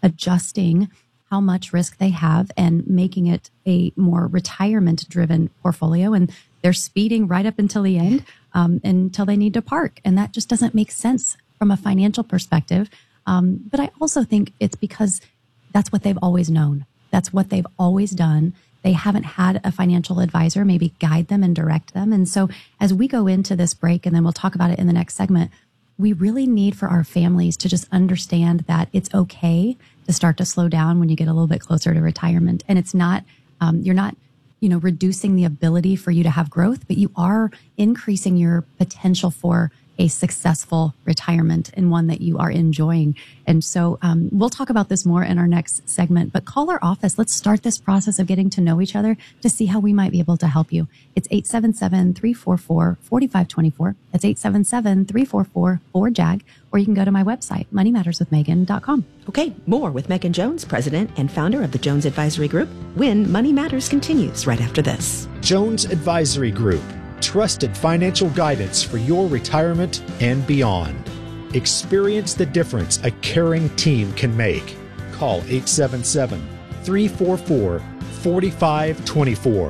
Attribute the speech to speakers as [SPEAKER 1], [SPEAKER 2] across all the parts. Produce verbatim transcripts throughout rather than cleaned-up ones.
[SPEAKER 1] adjusting how much risk they have and making it a more retirement-driven portfolio. And they're speeding right up until the end, um, until they need to park. And that just doesn't make sense from a financial perspective. Um, but I also think it's because that's what they've always known. That's what they've always done. They haven't had a financial advisor maybe guide them and direct them. And so as we go into this break, and then we'll talk about it in the next segment, we really need for our families to just understand that it's okay to start to slow down when you get a little bit closer to retirement. And it's not, um, you're not, you know, reducing the ability for you to have growth, but you are increasing your potential for a successful retirement and one that you are enjoying. And so um, we'll talk about this more in our next segment, but call our office. Let's start this process of getting to know each other to see how we might be able to help you. It's eight seven seven, three four four, four five two four. That's eight seven seven, three four four, four J A G, or you can go to my website, money matters with megan dot com.
[SPEAKER 2] Okay, more with Megan Jones, president and founder of the Jones Advisory Group, when Money Matters continues right after this.
[SPEAKER 3] Jones Advisory Group. Trusted financial guidance for your retirement and beyond. Experience the difference a caring team can make. Call eight seven seven, three four four, four five two four.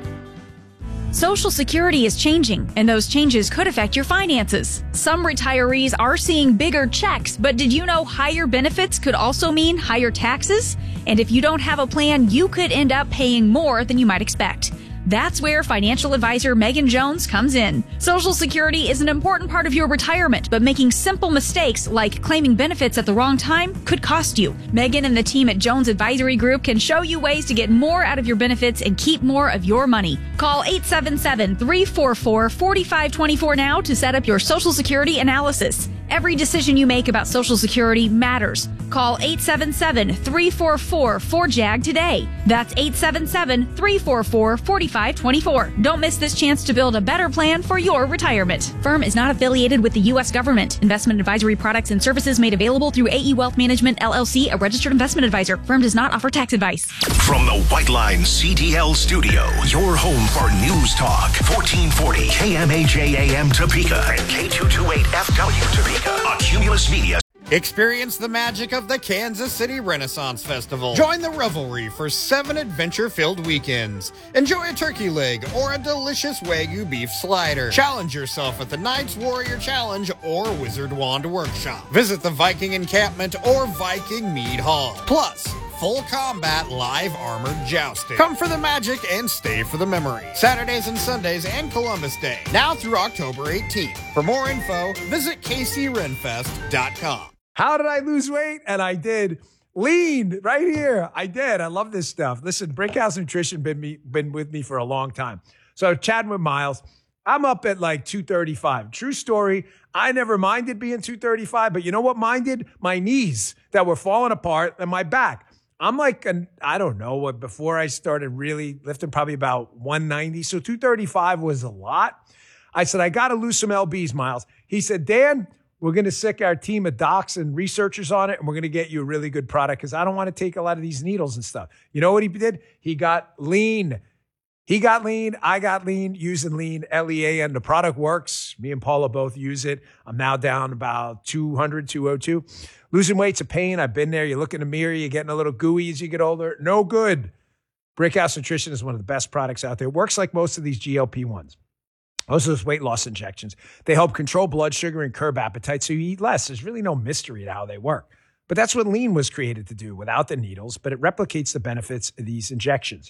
[SPEAKER 4] Social Security is changing, and those changes could affect your finances. Some retirees are seeing bigger checks, but did you know higher benefits could also mean higher taxes? And if you don't have a plan, you could end up paying more than you might expect. That's where financial advisor Megan Jones comes in. Social Security is an important part of your retirement, but making simple mistakes like claiming benefits at the wrong time could cost you. Megan and the team at Jones Advisory Group can show you ways to get more out of your benefits and keep more of your money. Call eight seven seven, three four four, four five two four now to set up your Social Security analysis. Every decision you make about Social Security matters. Call eight seven seven, three four four, four J A G today. That's eight seven seven, three four four, four five two four. Don't miss this chance to build a better plan for your retirement. Firm is not affiliated with the U S government. Investment advisory products and services made available through A E Wealth Management, L L C, a registered investment advisor. Firm does not offer tax advice.
[SPEAKER 5] From the White Line C D L studio, your home for News Talk, fourteen forty K M A J A M Topeka and K two twenty-eight F W Topeka. A Cumulus Media.
[SPEAKER 6] Experience the magic of the Kansas City Renaissance Festival. Join the revelry for seven adventure-filled weekends. Enjoy a turkey leg or a delicious Wagyu beef slider. Challenge yourself at the Knights Warrior Challenge or Wizard Wand Workshop. Visit the Viking Encampment or Viking Mead Hall. Plus, full combat live armored jousting. Come for the magic and stay for the memory. Saturdays and Sundays and Columbus Day. Now through October eighteenth. For more info, visit K C renfest dot com.
[SPEAKER 7] How did I lose weight? And I did. Lean right here. I did. I love this stuff. Listen, Brickhouse Nutrition been me been with me for a long time. So chatting with Miles, I'm up at like two thirty-five. True story. I never minded being two thirty-five, but you know what minded? My knees that were falling apart and my back. I'm like, an, I don't know, what before I started really lifting, probably about one ninety. So two thirty-five was a lot. I said, I got to lose some L Bs, Miles. He said, Dan, we're going to sick our team of docs and researchers on it, and we're going to get you a really good product because I don't want to take a lot of these needles and stuff. You know what he did? He got lean. He got lean. I got lean using lean, L E A N. The product works. Me and Paula both use it. I'm now down about two hundred, two oh two. Losing weight's a pain. I've been there. You look in the mirror, you're getting a little gooey as you get older. No good. Brickhouse Nutrition is one of the best products out there. It works like most of these G L P ones. Most of those weight loss injections. They help control blood sugar and curb appetite so you eat less. There's really no mystery to how they work. But that's what lean was created to do without the needles, but it replicates the benefits of these injections.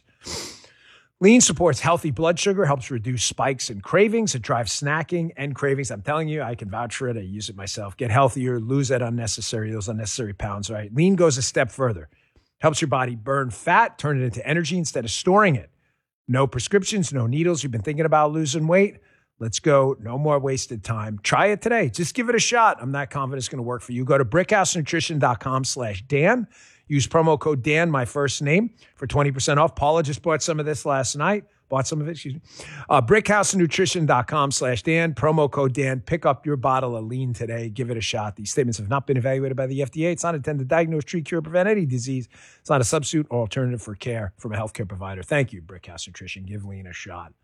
[SPEAKER 7] Lean supports healthy blood sugar, helps reduce spikes and cravings. It drives snacking and cravings. I'm telling you, I can vouch for it. I use it myself. Get healthier, lose that unnecessary, those unnecessary pounds, right? Lean goes a step further. Helps your body burn fat, turn it into energy instead of storing it. No prescriptions, no needles. You've been thinking about losing weight? Let's go. No more wasted time. Try it today. Just give it a shot. I'm not confident it's going to work for you. Go to brickhousenutrition.com slash Dan. Use promo code Dan, my first name, for twenty percent off. Paula just bought some of this last night. Bought some of it, excuse me. Uh, brickhousenutrition.com slash Dan. Promo code Dan. Pick up your bottle of lean today. Give it a shot. These statements have not been evaluated by the F D A. It's not intended to diagnose, treat, cure, prevent any disease. It's not a substitute or alternative for care from a healthcare provider. Thank you, Brickhouse Nutrition. Give lean a shot.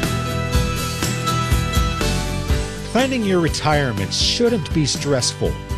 [SPEAKER 3] Planning your retirement shouldn't be stressful.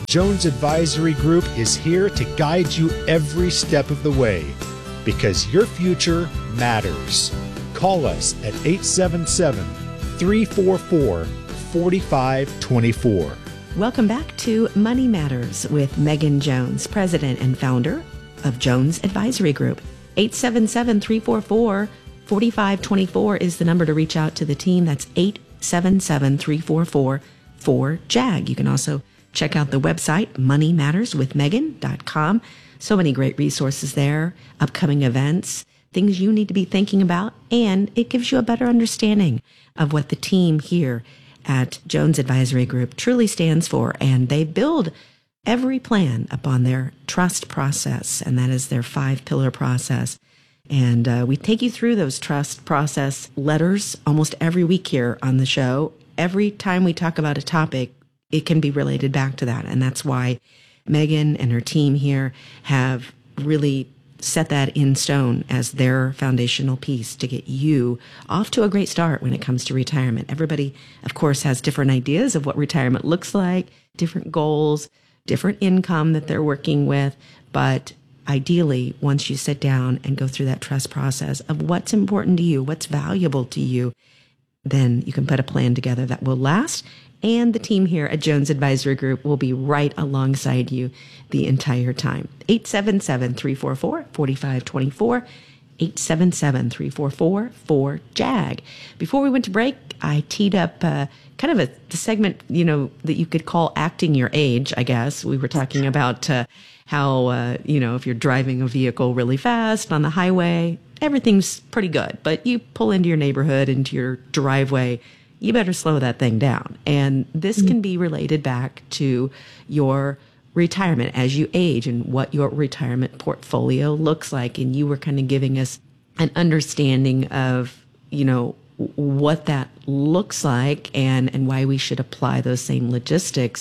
[SPEAKER 3] Jones Advisory Group is here to guide you every step of the way because your future matters. Call us at eight seven seven, three four four, four five two four.
[SPEAKER 2] Welcome back to Money Matters with Megan Jones, president and founder of Jones Advisory Group. eight seven seven, three four four, four five two four is the number to reach out to the team. That's eight seven seven, three four four, four J A G. You can also check out the website, money matters with megan dot com. So many great resources there, upcoming events, things you need to be thinking about, and it gives you a better understanding of what the team here at Jones Advisory Group truly stands for. And they build every plan upon their trust process, and that is their five-pillar process. And uh, we take you through those trust process letters almost every week here on the show. Every time we talk about a topic, it can be related back to that. And that's why Megan and her team here have really set that in stone as their foundational piece to get you off to a great start when it comes to retirement. Everybody, of course, has different ideas of what retirement looks like, different goals, different income that they're working with. But ideally, once you sit down and go through that trust process of what's important to you, what's valuable to you, then you can put a plan together that will last. And the team here at Jones Advisory Group will be right alongside you the entire time. eight seven seven, three four four, four five two four, eight seven seven, three four four, four J A G. Before we went to break, I teed up uh, kind of a the segment, you know, that you could call acting your age, I guess. We were talking about uh, how, uh, you know, if you're driving a vehicle really fast on the highway, everything's pretty good. But you pull into your neighborhood, into your driveway, you better slow that thing down. And this can be related back to your retirement as you age and what your retirement portfolio looks like. And you were kind of giving us an understanding of, you know, what that looks like and, and why we should apply those same logistics.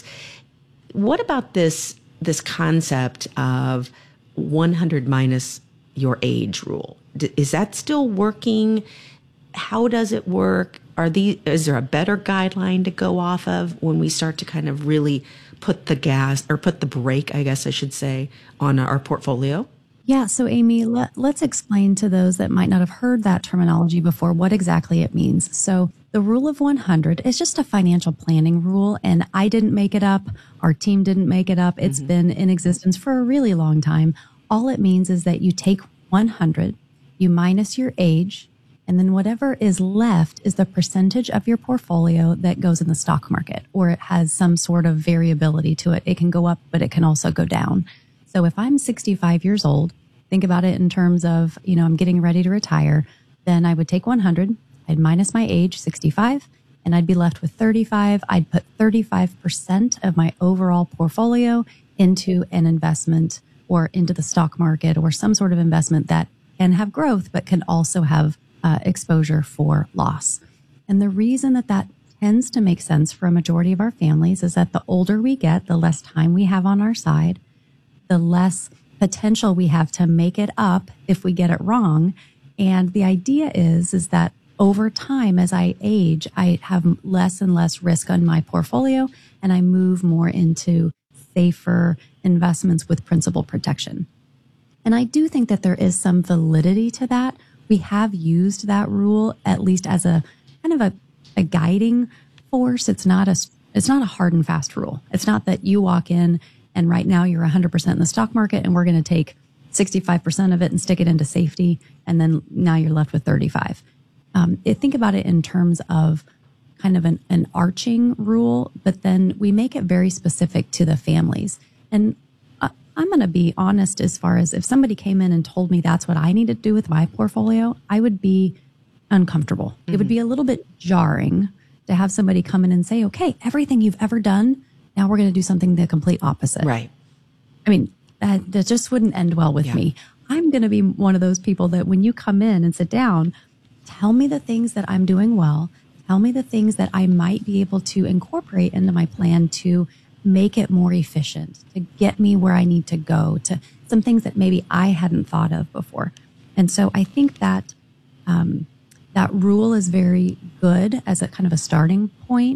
[SPEAKER 2] What about this, this concept of one hundred minus your age rule? D- is that still working? How does it work? Are these, is there a better guideline to go off of when we start to kind of really put the gas or put the brake, I guess I should say, on our portfolio?
[SPEAKER 1] Yeah. So Amy, let, let's explain to those that might not have heard that terminology before what exactly it means. So the rule of one hundred is just a financial planning rule, and I didn't make it up. Our team didn't make it up. It's mm-hmm. been in existence for a really long time. All it means is that you take one hundred, you minus your age, and then whatever is left is the percentage of your portfolio that goes in the stock market, or it has some sort of variability to it. It can go up, but it can also go down. So if I'm sixty-five years old, think about it in terms of, you know, I'm getting ready to retire, then I would take one hundred, I'd minus my age, sixty-five, and I'd be left with thirty-five. I'd put thirty-five percent of my overall portfolio into an investment or into the stock market or some sort of investment that can have growth, but can also have Uh, exposure for loss. And the reason that that tends to make sense for a majority of our families is that the older we get, the less time we have on our side, the less potential we have to make it up if we get it wrong. And the idea is, is that over time, as I age, I have less and less risk on my portfolio, and I move more into safer investments with principal protection. And I do think that there is some validity to that. We have used that rule at least as a kind of a, a guiding force. It's not a, it's not a hard and fast rule. It's not that you walk in and right now you're one hundred percent in the stock market and we're going to take sixty-five percent of it and stick it into safety. And then now you're left with thirty-five. Um, it, think about it in terms of kind of an, an arching rule, but then we make it very specific to the families. And I'm going to be honest as far as if somebody came in and told me that's what I need to do with my portfolio, I would be uncomfortable. Mm-hmm. It would be a little bit jarring to have somebody come in and say, okay, everything you've ever done, now we're going to do something the complete opposite.
[SPEAKER 2] Right.
[SPEAKER 1] I mean, that, that just wouldn't end well with yeah. me. I'm going to be one of those people that when you come in and sit down, tell me the things that I'm doing well. Tell me the things that I might be able to incorporate into my plan to make it more efficient, to get me where I need to go, to some things that maybe I hadn't thought of before. And so I think that um, that rule is very good as a kind of a starting point.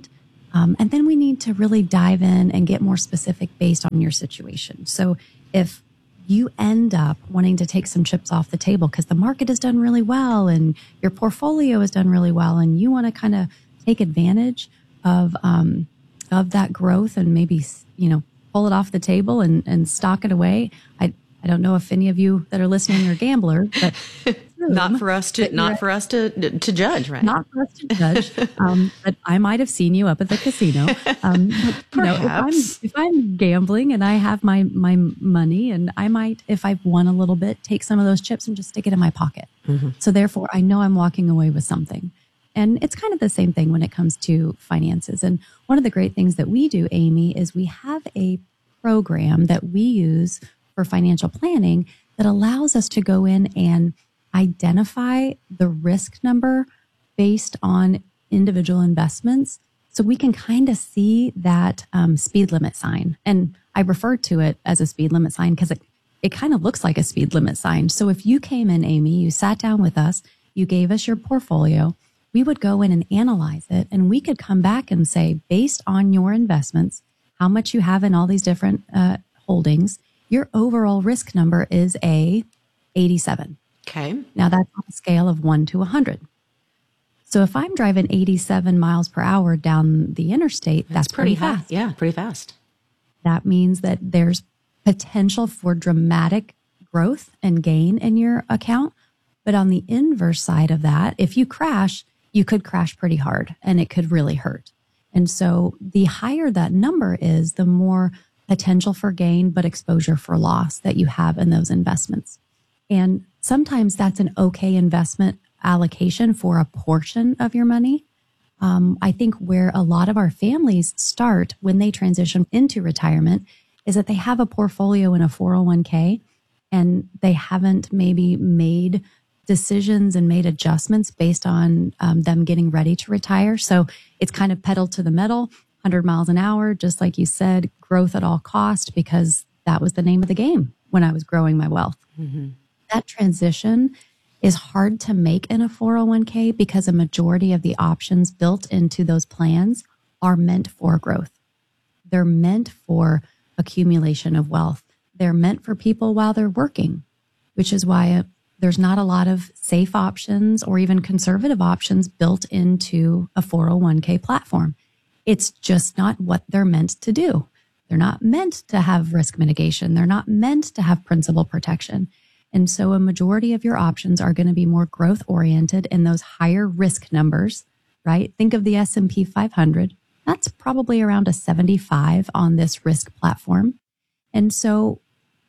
[SPEAKER 1] Um, and then we need to really dive in and get more specific based on your situation. So if you end up wanting to take some chips off the table because the market has done really well and your portfolio has done really well, and you want to kind of take advantage of um, of that growth and maybe, you know, pull it off the table and, and stock it away. I I don't know if any of you that are listening are gamblers, but
[SPEAKER 2] not for us to not for us to to judge, right?
[SPEAKER 1] Not for us to judge. um, but I might have seen you up at the casino. Um, but, you know, if I'm if I'm gambling and I have my my money, and I might, if I've won a little bit, take some of those chips and just stick it in my pocket. Mm-hmm. So therefore, I know I'm walking away with something. And it's kind of the same thing when it comes to finances. And one of the great things that we do, Amy, is we have a program that we use for financial planning that allows us to go in and identify the risk number based on individual investments. So we can kind of see that um, speed limit sign. And I refer to it as a speed limit sign because it, it kind of looks like a speed limit sign. So if you came in, Amy, you sat down with us, you gave us your portfolio, we would go in and analyze it, and we could come back and say, based on your investments, how much you have in all these different uh, holdings, your overall risk number is a eighty-seven.
[SPEAKER 2] Okay.
[SPEAKER 1] Now that's on a scale of one to one hundred. So if I'm driving eighty-seven miles per hour down the interstate, that's, that's pretty, pretty fast. fast.
[SPEAKER 2] Yeah, pretty fast.
[SPEAKER 1] That means that there's potential for dramatic growth and gain in your account. But on the inverse side of that, if you crash, you could crash pretty hard and it could really hurt. And so the higher that number is, the more potential for gain, but exposure for loss that you have in those investments. And sometimes that's an okay investment allocation for a portion of your money. Um, I think where a lot of our families start when they transition into retirement is that they have a portfolio in a four oh one k and they haven't maybe made decisions and made adjustments based on um, them getting ready to retire. So it's kind of pedal to the metal, one hundred miles an hour, just like you said, growth at all cost, because that was the name of the game when I was growing my wealth. Mm-hmm. That transition is hard to make in a four oh one k because a majority of the options built into those plans are meant for growth. They're meant for accumulation of wealth. They're meant for people while they're working, which is why there's not a lot of safe options or even conservative options built into a four oh one k platform. It's just not what they're meant to do. They're not meant to have risk mitigation. They're not meant to have principal protection. And so a majority of your options are going to be more growth oriented in those higher risk numbers, right? Think of the S and P five hundred. That's probably around a seventy-five on this risk platform. And so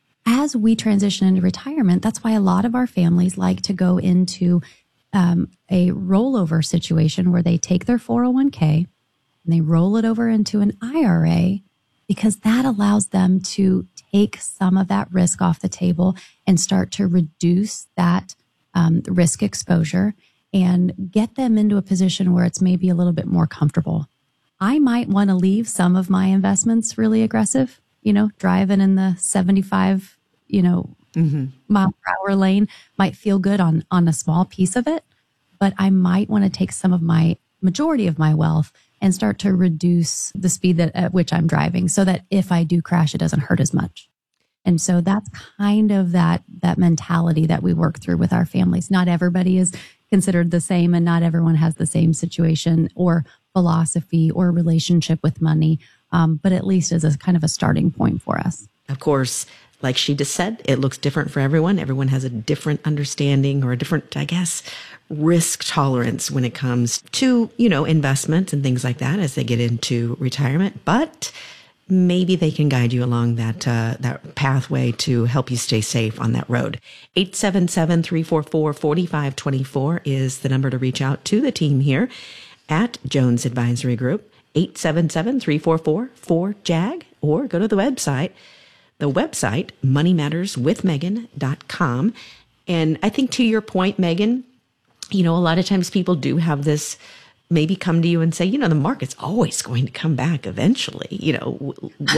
[SPEAKER 1] as we transition into retirement, that's why a lot of our families like to go into um, a rollover situation where they take their four oh one k and they roll it over into an I R A, because that allows them to take some of that risk off the table and start to reduce that um, risk exposure and get them into a position where it's maybe a little bit more comfortable. I might want to leave some of my investments really aggressive, you know, driving in the seventy-five, you know, mm-hmm. mile per hour lane might feel good on, on a small piece of it, but I might want to take some of my majority of my wealth and start to reduce the speed that at which I'm driving so that if I do crash, it doesn't hurt as much. And so that's kind of that, that mentality that we work through with our families. Not everybody is considered the same, and not everyone has the same situation or philosophy or relationship with money. Um, but at least as a kind of a starting point for us.
[SPEAKER 2] Of course, like she just said, it looks different for everyone. Everyone has a different understanding or a different, I guess, risk tolerance when it comes to, you know, investments and things like that as they get into retirement. But maybe they can guide you along that uh, that pathway to help you stay safe on that road. eight seven seven, three four four, four five two four is the number to reach out to the team here at Jones Advisory Group. eight seven seven, three four four, four J A G, or go to the website. The website, money matters with megan dot com. And I think to your point, Megan, you know, a lot of times people do have this, maybe come to you and say, you know, the market's always going to come back eventually. You know,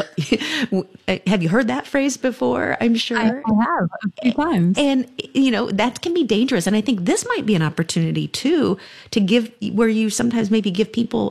[SPEAKER 2] what, have you heard that phrase before? I'm sure.
[SPEAKER 1] I, I have a few times.
[SPEAKER 2] And, you know, that can be dangerous. And I think this might be an opportunity too, to give, where you sometimes maybe give people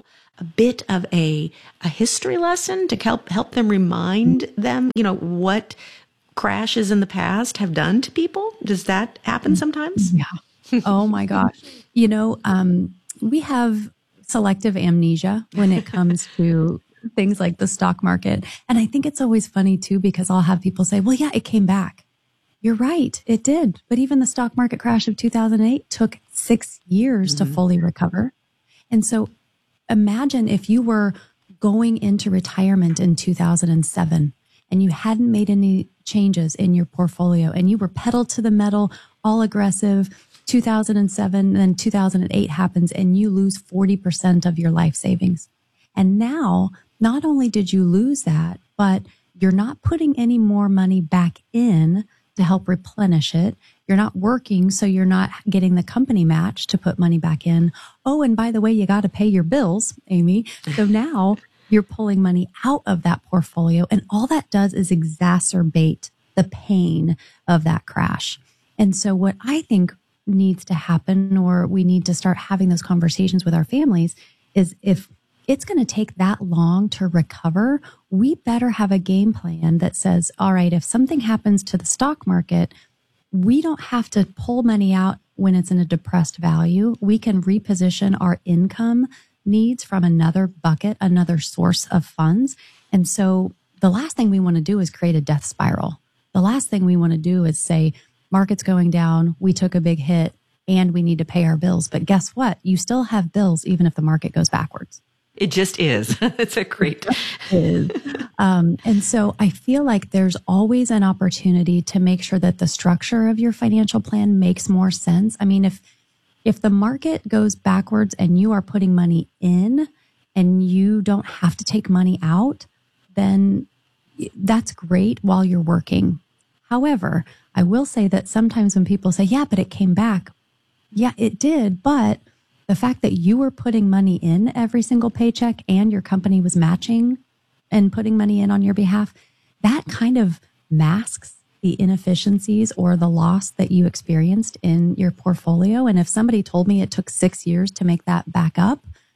[SPEAKER 2] a bit of a, a history lesson to help, help them remind them, you know, what crashes in the past have done to people? Does that happen sometimes?
[SPEAKER 1] Yeah. Oh my gosh. You know, um, we have selective amnesia when it comes to things like the stock market. And I think it's always funny too, because I'll have people say, well, yeah, it came back. You're right. It did. But even the stock market crash of two thousand eight took six years mm-hmm. to fully recover. And so imagine if you were going into retirement in two thousand seven and you hadn't made any changes in your portfolio and you were pedal to the metal, all aggressive. two thousand seven, then two thousand eight happens and you lose forty percent of your life savings. And now, not only did you lose that, but you're not putting any more money back in to help replenish it. You're not working, so you're not getting the company match to put money back in. Oh, and by the way, you got to pay your bills, Amy. So now you're pulling money out of that portfolio, and all that does is exacerbate the pain of that crash. And so what I think needs to happen, or we need to start having those conversations with our families, is if it's going to take that long to recover, we better have a game plan that says, all right, if something happens to the stock market, we don't have to pull money out when it's in a depressed value. We can reposition our income needs from another bucket, another source of funds. And so the last thing we want to do is create a death spiral. The last thing we want to do is say, market's going down, we took a big hit, and we need to pay our bills. But guess what? You still have bills even if the market goes backwards.
[SPEAKER 2] It just is. It's a great.
[SPEAKER 1] It is. Um, and so I feel like there's always an opportunity to make sure that the structure of your financial plan makes more sense. I mean, if if the market goes backwards and you are putting money in and you don't have to take money out, then that's great while you're working. However, I will say that sometimes when people say, yeah, but it came back. Yeah, it did. But the fact that you were putting money in every single paycheck and your company was matching and putting money in on your behalf, that kind of masks the inefficiencies or the loss that you experienced in your portfolio. And if somebody told me it took six years to make that back up,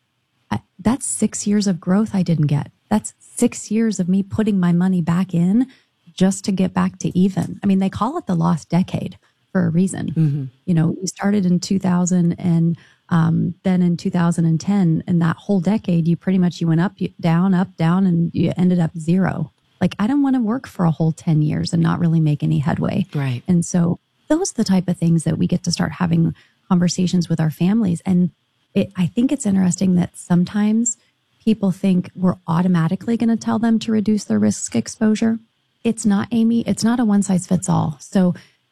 [SPEAKER 1] I, that's six years of growth I didn't get. That's six years of me putting my money back in just to get back to even. I mean, they call it the lost decade for a reason. Mm-hmm. You know, we started in two thousand and um, then in two thousand ten, and that whole decade, you pretty much, you went up, down, up, down, and you ended up zero. Like, I don't want to work for a whole ten years and not really make any headway.
[SPEAKER 2] Right.
[SPEAKER 1] And so those are the type of things that we get to start having conversations with our families. And it, I think it's interesting that sometimes people think we're automatically going to tell them to reduce their risk exposure. It's not, Amy. It's not a one size fits all. So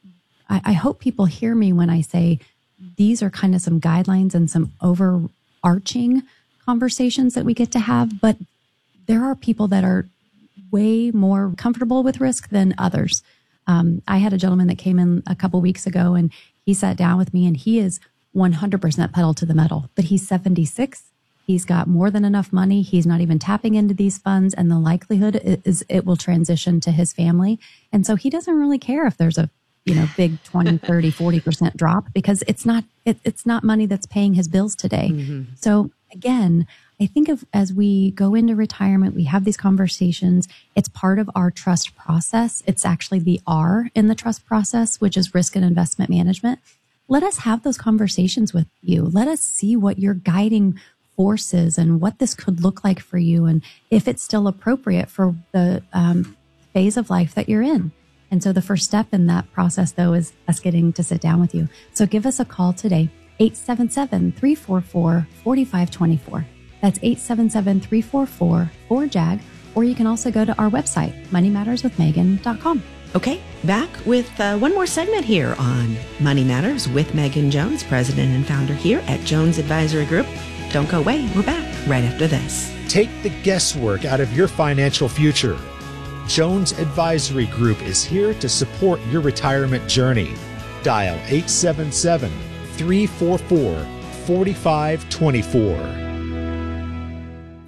[SPEAKER 1] I, I hope people hear me when I say these are kind of some guidelines and some overarching conversations that we get to have. But there are people that are way more comfortable with risk than others. Um, I had a gentleman that came in a couple weeks ago, and he sat down with me, and he is one hundred percent pedal to the metal, but he's seventy-six. He's got more than enough money. He's not even tapping into these funds, and the likelihood is it will transition to his family. And so he doesn't really care if there's a, you know, big twenty, thirty, forty percent drop, because it's not, it, it's not money that's paying his bills today. Mm-hmm. So again, I think of, as we go into retirement, we have these conversations. It's part of our trust process. It's actually the R in the trust process, which is risk and investment management. Let us have those conversations with you. Let us see what your guiding force is and what this could look like for you, and if it's still appropriate for the um, phase of life that you're in. And so the first step in that process, though, is us getting to sit down with you. So give us a call today, eight seven seven, three four four, four five two four. That's eight seven seven, three four four, four J A G, or you can also go to our website, money matters with megan dot com.
[SPEAKER 2] Okay, back with uh, one more segment here on Money Matters with Megan Jones, president and founder here at Jones Advisory Group. Don't go away. We're back right after this.
[SPEAKER 3] Take the guesswork out of your financial future. Jones Advisory Group is here to support your retirement journey. Dial eight seven seven, three four four, four five two four.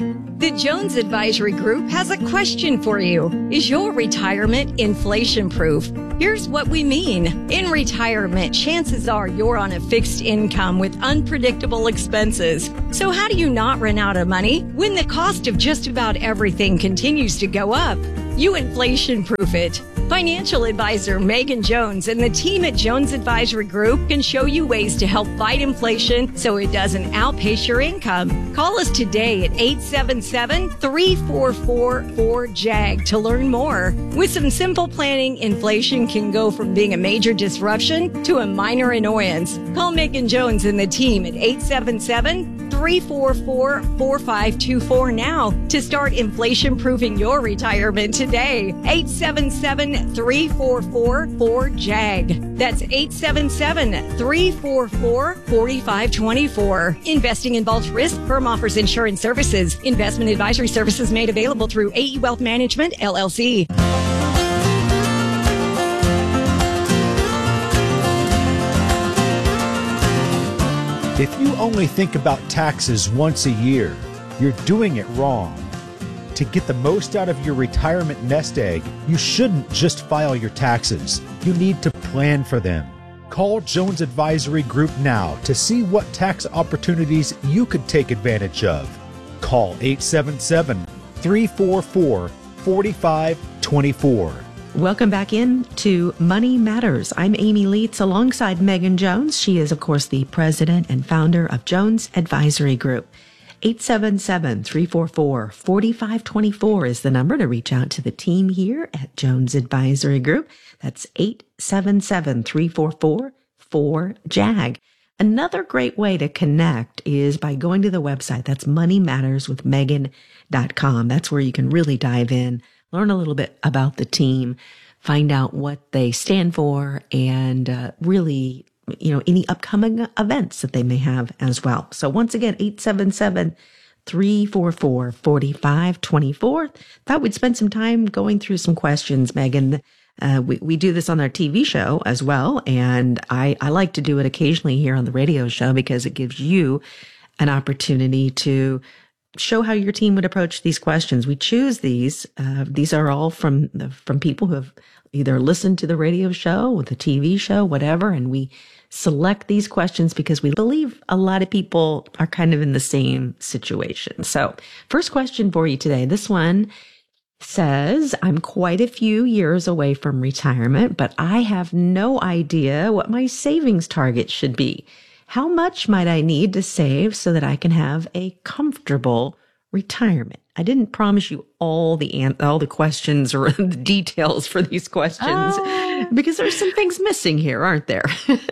[SPEAKER 8] The Jones Advisory Group has a question for you. Is your retirement inflation-proof? Here's what we mean. In retirement, chances are you're on a fixed income with unpredictable expenses. So how do you not run out of money when the cost of just about everything continues to go up? You inflation-proof it. Financial advisor Megan Jones and the team at Jones Advisory Group can show you ways to help fight inflation so it doesn't outpace your income. Call us today at eight seven seven, three four four, four J A G to learn more. With some simple planning, inflation can go from being a major disruption to a minor annoyance. Call Megan Jones and the team at eight seven seven, three four four, four five two four now to start inflation-proofing your retirement today. eight seven seven, three four four, four J A G. That's eight seven seven, three four four, four five two four. Investing involves risk. Firm offers insurance services. Investment advisory services made available through A E Wealth Management, L L C.
[SPEAKER 3] If you only think about taxes once a year, you're doing it wrong. To get the most out of your retirement nest egg, you shouldn't just file your taxes. You need to plan for them. Call Jones Advisory Group now to see what tax opportunities you could take advantage of. Call eight seven seven, three four four, four five two four.
[SPEAKER 2] Welcome back in to Money Matters. I'm Amy Leitz alongside Megan Jones. She is, of course, the president and founder of Jones Advisory Group. eight seven seven, three four four, four five two four is the number to reach out to the team here at Jones Advisory Group. That's eight seven seven, three four four, four J A G. Another great way to connect is by going to the website. That's money matters with megan dot com. That's where you can really dive in, learn a little bit about the team, find out what they stand for, and uh, really, you know, any upcoming events that they may have as well. So once again, eight seven seven, three four four, four five two four. Thought we'd spend some time going through some questions, Megan. Uh, we, we do this on our T V show as well. And I, I like to do it occasionally here on the radio show because it gives you an opportunity to show how your team would approach these questions. We choose these. Uh, these are all from the, from people who have either listened to the radio show or the T V show, whatever. And we select these questions because we believe a lot of people are kind of in the same situation. So first question for you today. This one says, I'm quite a few years away from retirement, but I have no idea what my savings target should be. How much might I need to save so that I can have a comfortable retirement? I didn't promise you all the an- all the questions or the details for these questions uh, because there's some things missing here, aren't there?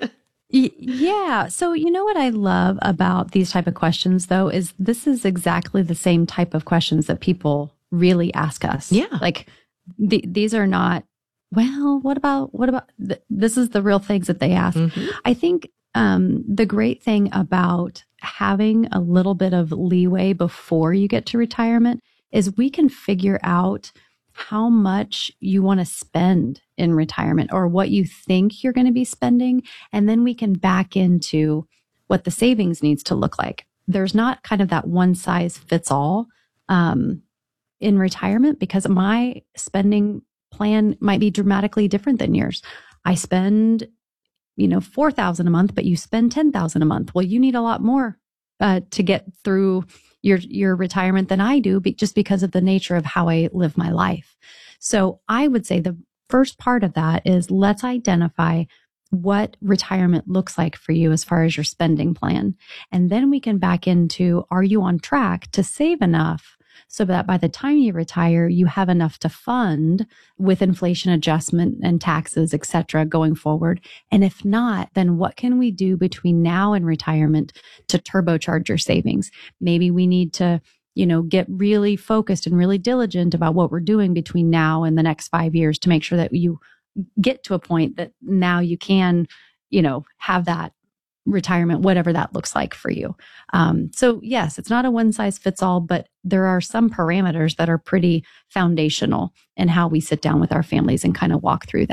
[SPEAKER 1] y- yeah. So you know what I love about these type of questions, though, is this is exactly the same type of questions that people really ask us.
[SPEAKER 2] Yeah.
[SPEAKER 1] Like th- these are not, well, what about, what about, th- this is the real things that they ask. Mm-hmm. I think um, the great thing about having a little bit of leeway before you get to retirement is we can figure out how much you want to spend in retirement or what you think you're going to be spending. And then we can back into what the savings needs to look like. There's not kind of that one size fits all. Um, in retirement because my spending plan might be dramatically different than yours. I spend, you know, four thousand a month, but you spend ten thousand a month. Well, you need a lot more uh, to get through your, your retirement than I do, be, just because of the nature of how I live my life. So I would say the first part of that is let's identify what retirement looks like for you as far as your spending plan. And then we can back into, are you on track to save enough so that by the time you retire, you have enough to fund with inflation adjustment and taxes, et cetera, going forward? And if not, then what can we do between now and retirement to turbocharge your savings? Maybe we need to, you know, get really focused and really diligent about what we're doing between now and the next five years to make sure that you get to a point that now you can, you know, have that retirement, whatever that looks like for you. Um, so yes, it's not a one size fits all, but there are some parameters that are pretty foundational in how we sit down with our families and kind of walk through that.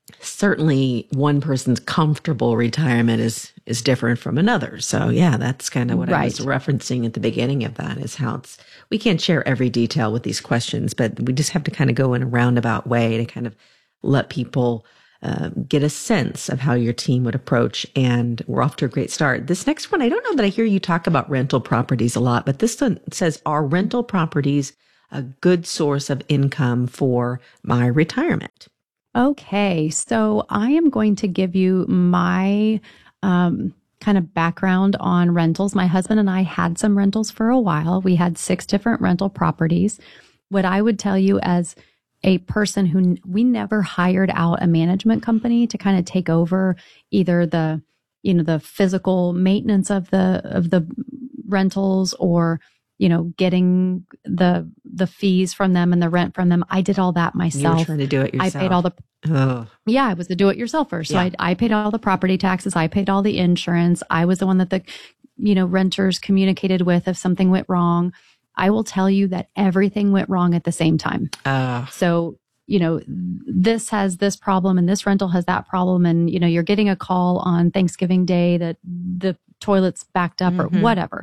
[SPEAKER 2] certainly one person's comfortable retirement is is different from another. So yeah, that's kind of what right. I was referencing at the beginning of that, is how it's, we can't share every detail with these questions, but we just have to kind of go in a roundabout way to kind of let people uh, get a sense of how your team would approach. And we're off to a great start. This next one, I don't know that I hear you talk about rental properties a lot, but this one says, are rental properties a good source of income for my retirement?
[SPEAKER 1] Okay, so I am going to give you my um, kind of background on rentals. My husband and I had some rentals for a while. We had six different rental properties. What I would tell you as a person who, we never hired out a management company to kind of take over either the, you know, the physical maintenance of the, of the rentals, or, you know, getting the the fees from them and the rent from them. I did all that myself.
[SPEAKER 2] You were trying to do it yourself.
[SPEAKER 1] I paid all the,
[SPEAKER 2] oh.
[SPEAKER 1] yeah, I was the do-it-yourselfer. So yeah. I, I paid all the property taxes. I paid all the insurance. I was the one that the, you know, renters communicated with if something went wrong. I will tell you that everything went wrong at the same time. Uh. So, you know, this has this problem and this rental has that problem. And, you know, you're getting a call on Thanksgiving Day that the toilet's backed up mm-hmm. or whatever.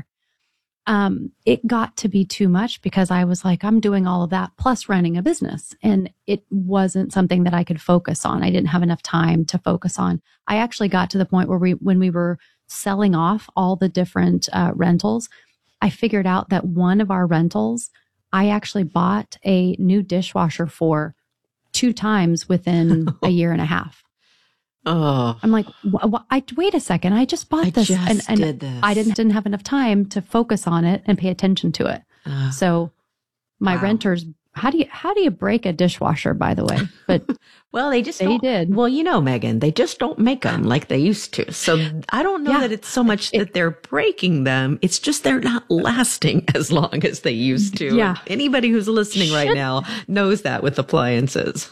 [SPEAKER 1] Um, it got to be too much because I was like, I'm doing all of that plus running a business. And it wasn't something that I could focus on. I didn't have enough time to focus on. I actually got to the point where we, when we were selling off all the different uh, rentals, I figured out that one of our rentals, I actually bought a new dishwasher for two times within a year and a half.
[SPEAKER 2] Oh,
[SPEAKER 1] I'm like, wh- wh- I wait a second. I just bought
[SPEAKER 2] I
[SPEAKER 1] this,
[SPEAKER 2] just
[SPEAKER 1] and, and
[SPEAKER 2] did this.
[SPEAKER 1] I didn't didn't have enough time to focus on it and pay attention to it. Uh, so, my wow. renters, how do you how do you break a dishwasher? By the way, but
[SPEAKER 2] well, they just
[SPEAKER 1] they
[SPEAKER 2] don't,
[SPEAKER 1] did.
[SPEAKER 2] Well, you know, Megan, they just don't make them like they used to. So I don't know yeah. that it's so much it, that they're breaking them. It's just they're not lasting as long as they used to.
[SPEAKER 1] Yeah.
[SPEAKER 2] Anybody who's listening
[SPEAKER 1] Should,
[SPEAKER 2] right now knows that with appliances.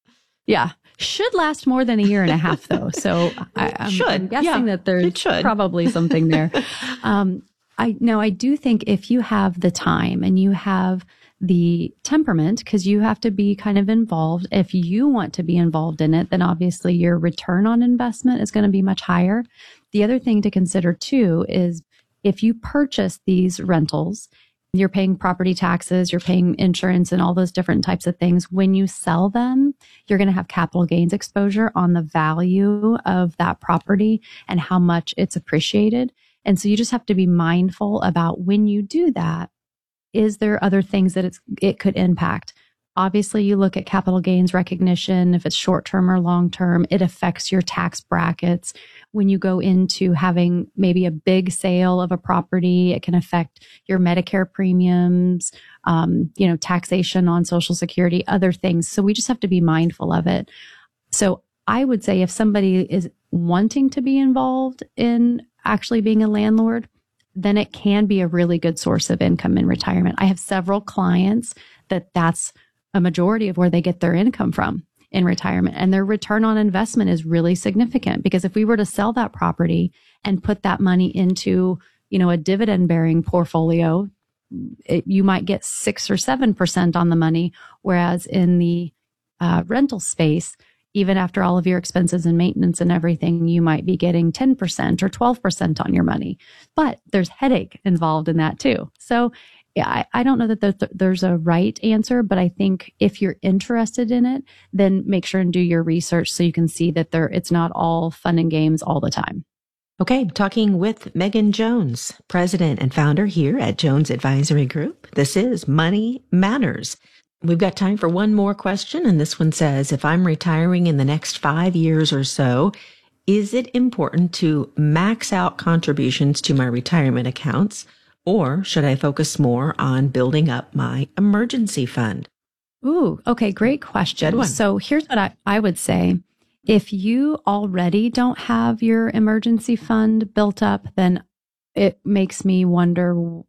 [SPEAKER 1] yeah. Should last more than a year and a half, though. So I, I'm,
[SPEAKER 2] should.
[SPEAKER 1] I'm guessing
[SPEAKER 2] yeah,
[SPEAKER 1] that there's probably something there. um, I no, I do think if you have the time and you have the temperament, because you have to be kind of involved. If you want to be involved in it, then obviously your return on investment is going to be much higher. The other thing to consider too is if you purchase these rentals, you're paying property taxes, you're paying insurance and all those different types of things. When you sell them, you're going to have capital gains exposure on the value of that property and how much it's appreciated. And so you just have to be mindful about when you do that, is there other things that it's, it could impact? Obviously, you look at capital gains recognition. If it's short-term or long-term, it affects your tax brackets. When you go into having maybe a big sale of a property, it can affect your Medicare premiums, um, you know, taxation on Social Security, other things. So we just have to be mindful of it. So I would say if somebody is wanting to be involved in actually being a landlord, then it can be a really good source of income in retirement. I have several clients that that's a majority of where they get their income from in retirement, and their return on investment is really significant, because if we were to sell that property and put that money into, you know, a dividend bearing portfolio, it, you might get six or seven percent on the money. Whereas in the uh, rental space, even after all of your expenses and maintenance and everything, you might be getting ten percent or twelve percent on your money. But there's headache involved in that too. So yeah, I, I don't know that the, there's a right answer, but I think if you're interested in it, then make sure and do your research so you can see that there it's not all fun and games all the time.
[SPEAKER 2] Okay, talking with Megan Jones, president and founder here at Jones Advisory Group. This is Money Matters. We've got time for one more question, and this one says, if I'm retiring in the next five years or so, is it important to max out contributions to my retirement accounts, or should I focus more on building up my emergency fund?
[SPEAKER 1] Ooh, okay, great question.
[SPEAKER 2] Good one.
[SPEAKER 1] So here's what I, I would say. If you already don't have your emergency fund built up, then it makes me wonder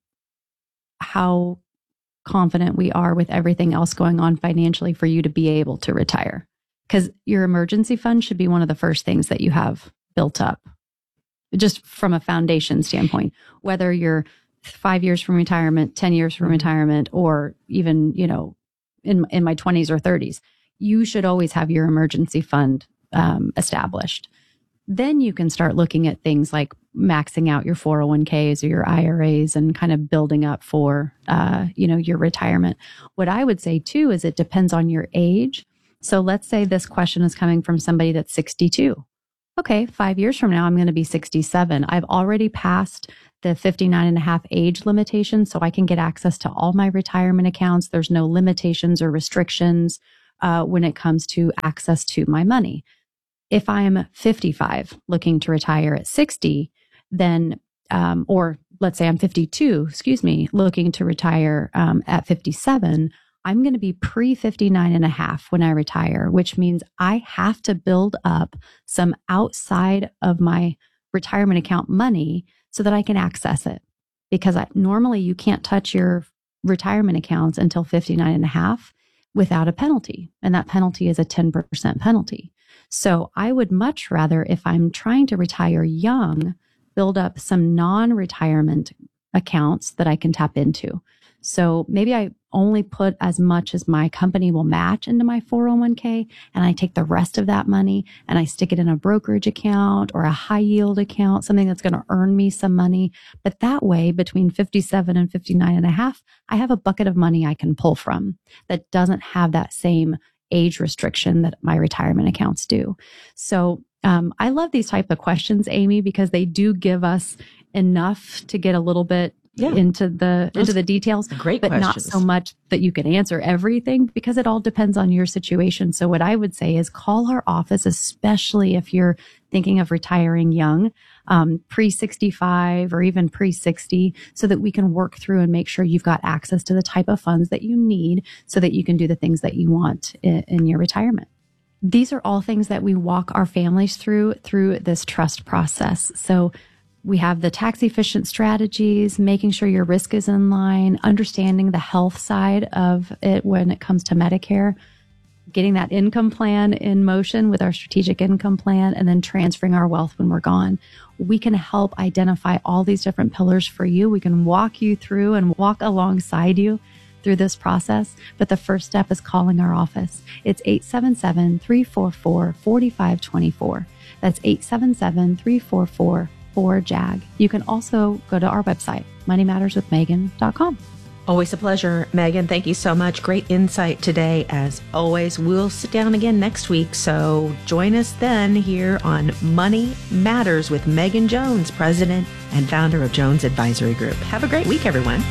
[SPEAKER 1] how confident we are with everything else going on financially for you to be able to retire. Because your emergency fund should be one of the first things that you have built up, just from a foundation standpoint, whether you're five years from retirement, ten years from retirement, or even, you know, in, in my twenties or thirties, you should always have your emergency fund um, established. Then you can start looking at things like maxing out your four oh one k's or your I R As and kind of building up for, uh, you know, your retirement. What I would say too is it depends on your age. So let's say this question is coming from somebody that's sixty-two. Okay, five years from now, I'm going to be sixty-seven. I've already passed the fifty-nine and a half age limitation, so I can get access to all my retirement accounts. There's no limitations or restrictions uh, when it comes to access to my money. If I'm fifty-five looking to retire at sixty, then, um, or let's say I'm fifty-two, excuse me, looking to retire um, at fifty-seven, I'm going to be pre fifty-nine and a half when I retire, which means I have to build up some outside of my retirement account money so that I can access it. Because I, normally you can't touch your retirement accounts until fifty-nine and a half without a penalty. And that penalty is a ten percent penalty. So I would much rather, if I'm trying to retire young, build up some non-retirement accounts that I can tap into. So maybe I only put as much as my company will match into my four oh one k, and I take the rest of that money and I stick it in a brokerage account or a high yield account, something that's going to earn me some money. But that way, between fifty-seven and fifty-nine and a half, I have a bucket of money I can pull from that doesn't have that same age restriction that my retirement accounts do. So um, I love these type of questions, Amy, because they do give us enough to get a little bit Yeah. into the Those into the details,
[SPEAKER 2] great
[SPEAKER 1] but
[SPEAKER 2] questions.
[SPEAKER 1] Not so much that you can answer everything, because it all depends on your situation. So what I would say is call our office, especially if you're thinking of retiring young, um, pre sixty-five or even pre sixty, so that we can work through and make sure you've got access to the type of funds that you need so that you can do the things that you want in, in your retirement. These are all things that we walk our families through through this trust process. So we have the tax efficient strategies, making sure your risk is in line, understanding the health side of it when it comes to Medicare, getting that income plan in motion with our strategic income plan, and then transferring our wealth when we're gone. We can help identify all these different pillars for you. We can walk you through and walk alongside you through this process. But the first step is calling our office. It's eight seven seven, three four four, four five two four. That's eight seven seven, three four four, four J A G. You can also go to our website, money matters with megan dot com.
[SPEAKER 2] Always a pleasure, Megan. Thank you so much. Great insight today. As always, we'll sit down again next week. So join us then here on Money Matters with Megan Jones, president and founder of Jones Advisory Group. Have a great week, everyone.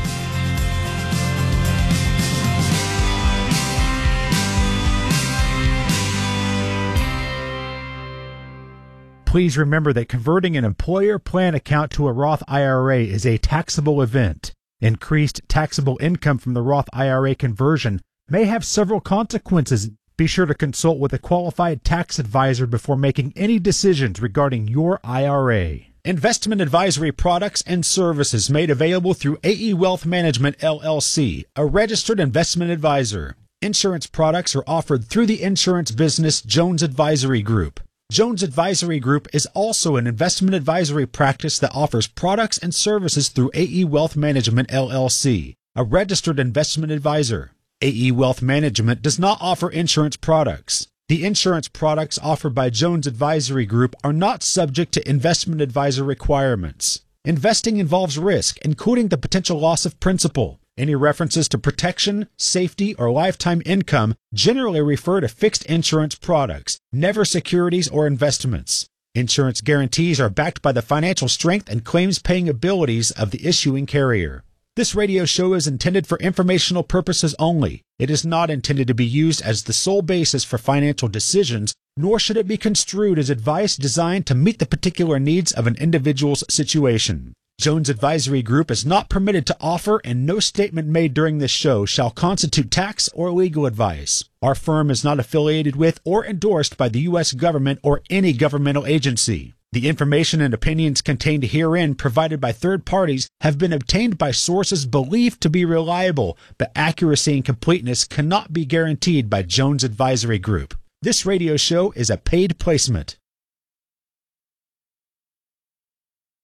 [SPEAKER 3] Please remember that converting an employer plan account to a Roth I R A is a taxable event. Increased taxable income from the Roth I R A conversion may have several consequences. Be sure to consult with a qualified tax advisor before making any decisions regarding your I R A. Investment advisory products and services made available through A E Wealth Management, L L C, a registered investment advisor. Insurance products are offered through the insurance business Jones Advisory Group. Jones Advisory Group is also an investment advisory practice that offers products and services through A E Wealth Management, L L C, a registered investment advisor. A E Wealth Management does not offer insurance products. The insurance products offered by Jones Advisory Group are not subject to investment advisor requirements. Investing involves risk, including the potential loss of principal. Any references to protection, safety, or lifetime income generally refer to fixed insurance products, never securities or investments. Insurance guarantees are backed by the financial strength and claims-paying abilities of the issuing carrier. This radio show is intended for informational purposes only. It is not intended to be used as the sole basis for financial decisions, nor should it be construed as advice designed to meet the particular needs of an individual's situation. Jones Advisory Group is not permitted to offer, and no statement made during this show shall constitute tax or legal advice. Our firm is not affiliated with or endorsed by the U S government or any governmental agency. The information and opinions contained herein provided by third parties have been obtained by sources believed to be reliable, but accuracy and completeness cannot be guaranteed by Jones Advisory Group. This radio show is a paid placement.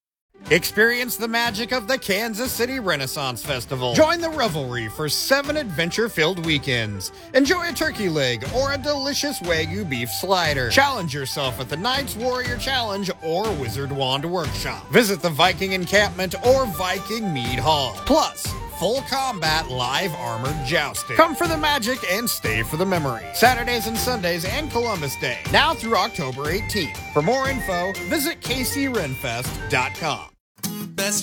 [SPEAKER 6] Experience the magic of the Kansas City Renaissance Festival. Join the revelry for seven adventure-filled weekends. Enjoy a turkey leg or a delicious Wagyu beef slider. Challenge yourself at the Knights Warrior Challenge or Wizard Wand Workshop. Visit the Viking Encampment or Viking Mead Hall. Plus, full combat live armored jousting. Come for the magic and stay for the memory. Saturdays and Sundays and Columbus Day. Now through October eighteenth. For more info, visit K C Renfest dot com.